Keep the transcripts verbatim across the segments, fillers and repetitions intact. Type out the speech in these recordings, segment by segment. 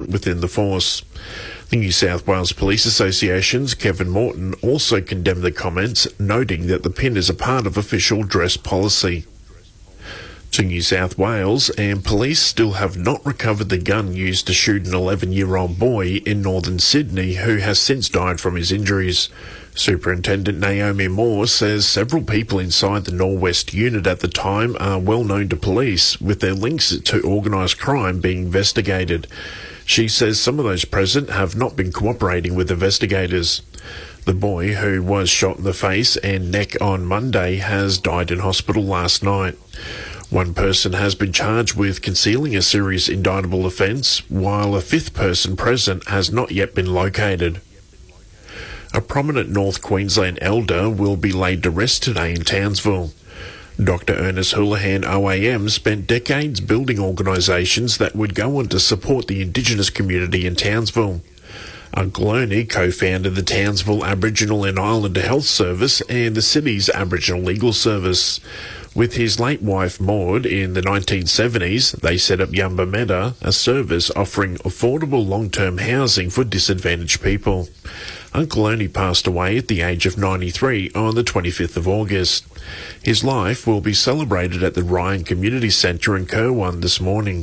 talent within the force. The New South Wales Police Association's Kevin Morton also condemned the comments, noting that the pin is a part of official dress policy. To New South Wales, and police still have not recovered the gun used to shoot an eleven-year-old boy in northern Sydney who has since died from his injuries. Superintendent Naomi Moore says several people inside the Norwest unit at the time are well known to police, with their links to organised crime being investigated. She says some of those present have not been cooperating with investigators. The boy, who was shot in the face and neck on Monday, has died in hospital last night. One person has been charged with concealing a serious indictable offence, while a fifth person present has not yet been located. A prominent North Queensland elder will be laid to rest today in Townsville. Doctor Ernest Houlihan O A M spent decades building organisations that would go on to support the Indigenous community in Townsville. Uncle Ernie co-founded the Townsville Aboriginal and Islander Health Service and the city's Aboriginal Legal Service. With his late wife Maud in the nineteen seventies, they set up Yamba Meda, a service offering affordable long-term housing for disadvantaged people. Uncle Ernie passed away at the age of ninety-three on the twenty-fifth of August. His life will be celebrated at the Ryan Community Centre in Kirwan this morning.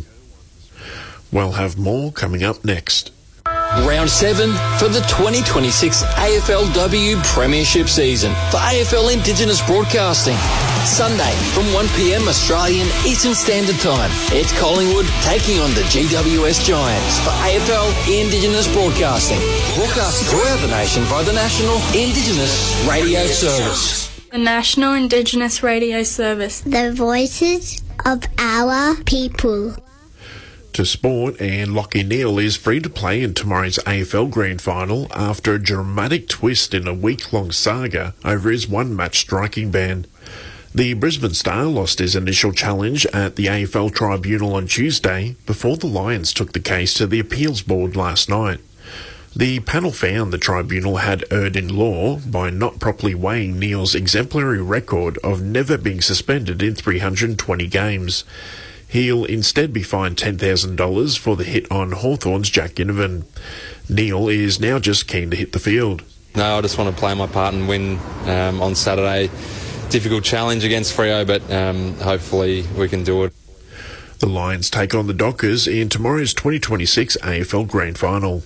We'll have more coming up next. Round seven for the twenty twenty-six A F L W Premiership season for A F L Indigenous Broadcasting. Sunday from one p m Australian Eastern Standard Time. It's Collingwood taking on the G W S Giants for A F L Indigenous Broadcasting. Broadcast throughout the nation by the National Indigenous Radio Service. The National Indigenous Radio Service. The voices of our people. To sport, and Lachie Neale is free to play in tomorrow's A F L Grand Final after a dramatic twist in a week-long saga over his one-match striking ban. The Brisbane Star lost his initial challenge at the A F L Tribunal on Tuesday before the Lions took the case to the Appeals Board last night. The panel found the tribunal had erred in law by not properly weighing Neale's exemplary record of never being suspended in three hundred twenty games. He'll instead be fined ten thousand dollars for the hit on Hawthorn's Jack Ginnivan. Neale is now just keen to hit the field. No, I just want to play my part and win um, on Saturday. Difficult challenge against Freo, but um, hopefully we can do it. The Lions take on the Dockers in tomorrow's twenty twenty-six A F L Grand Final.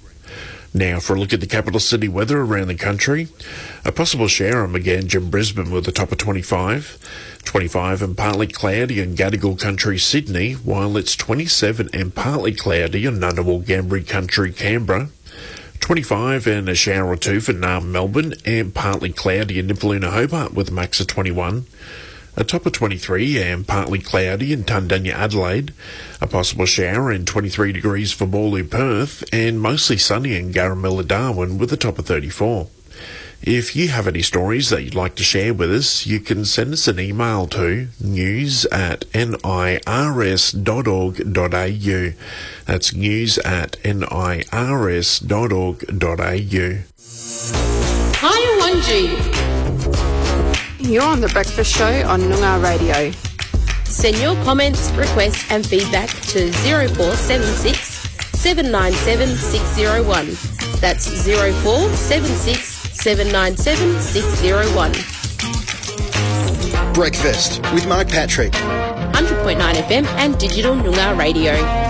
Now for a look at the capital city weather around the country. A possible shower on Maganj and Brisbane with a top of twenty-five. twenty-five and partly cloudy in Gadigal Country, Sydney, while it's twenty-seven and partly cloudy in Ngunnawal Gambri Country, Canberra. twenty-five and a shower or two for Naarm, Melbourne, and partly cloudy in Nipaluna, Hobart with a max of twenty-one. A top of twenty-three and partly cloudy in Tundanya, Adelaide. A possible shower and twenty-three degrees for Balloo, Perth, and mostly sunny in Garamilla, Darwin with a top of thirty-four. If you have any stories that you'd like to share with us, you can send us an email to news at nirs dot org dot a u. That's news at nirs dot org dot a u. Hi, Wanji. You're on The Breakfast Show on Noongar Radio. Send your comments, requests and feedback to zero four seven six, seven nine seven, six zero one. That's zero four seven six, seven nine seven, six zero one. Breakfast with Mark Patrick. one hundred point nine F M and Digital Noongar Radio.